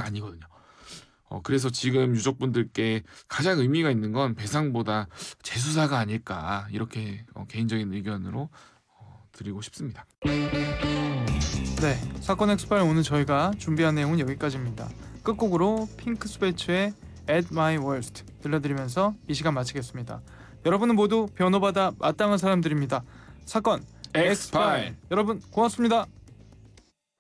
아니거든요. 그래서 지금 유족분들께 가장 의미가 있는 건 배상보다 재수사가 아닐까, 이렇게 개인적인 의견으로 드리고 싶습니다. 네, 사건 엑스파일 오늘 저희가 준비한 내용은 여기까지입니다. 끝곡으로 핑크 스웨츠의 At My Worst 들려드리면서 이 시간 마치겠습니다. 여러분은 모두 변호받아 마땅한 사람들입니다. 사건 엑스파일, 여러분 고맙습니다.